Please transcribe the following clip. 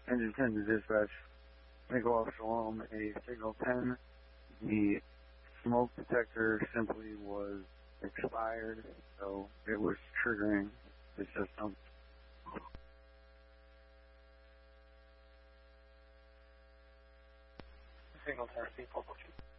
Engine 10 to dispatch. Nickel Off Shalom, a signal 10. The smoke detector simply was expired, so it was triggering the system. Signal 10, people.